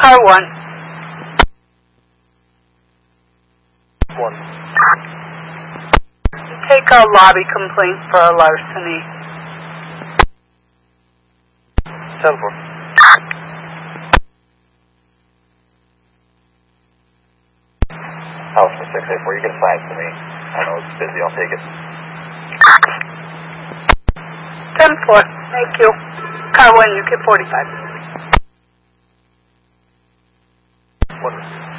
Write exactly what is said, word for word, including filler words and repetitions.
Car one. One. Take a lobby complaint for a larceny. Ten four. House for six eight four, you can assign it to me. I know it's busy, I'll take it. Ten four. Thank you. Car one, you get forty-five. One.